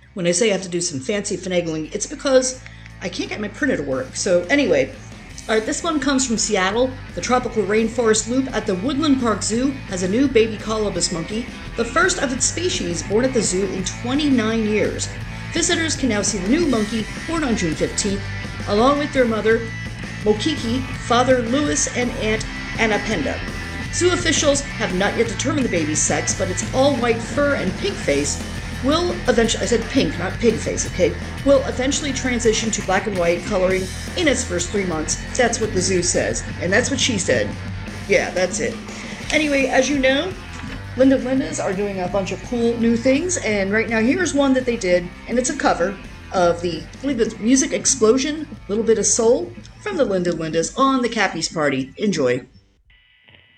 When I say I have to do some fancy finagling, it's because I can't get my printer to work. So anyway, alright, this one comes from Seattle. The tropical rainforest loop at the Woodland Park Zoo has a new baby colobus monkey, the first of its species born at the zoo in 29 years. Visitors can now see the new monkey, born on June 15th, along with their mother, Mokiki, father Louis, and aunt Anapenda. Zoo officials have not yet determined the baby's sex, but its all-white fur and pink face will eventually, I said pink, not pig face, okay, will eventually transition to black and white coloring in its first 3 months. That's what the zoo says, and that's what she said. Yeah, that's it. Anyway, as you know, Linda Lindas are doing a bunch of cool new things, and right now here's one that they did, and it's a cover of the, I believe it's Music Explosion, Little Bit of Soul, from the Linda Lindas on the Cappy's Party. Enjoy.